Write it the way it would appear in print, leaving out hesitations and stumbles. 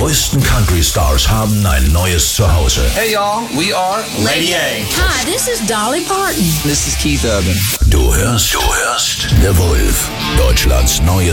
neuesten Country-Stars haben ein neues Zuhause. Hey y'all, we are Lady A. Hi, this is Dolly Parton. This is Keith Urban. Du hörst The Wolf, Deutschlands neues